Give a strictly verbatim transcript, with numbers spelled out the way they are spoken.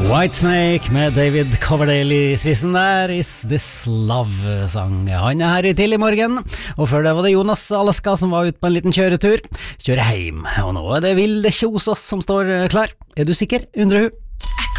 Whitesnake med David Coverdale i spissen der, Is This Love sang han er her i tidlig morgen, og før det var det Jonas Alaska som var ute på en liten kjøretur, kjører hjem, og nå er det Vilde Kjosås som står klar. Er du sikker, undrer hun?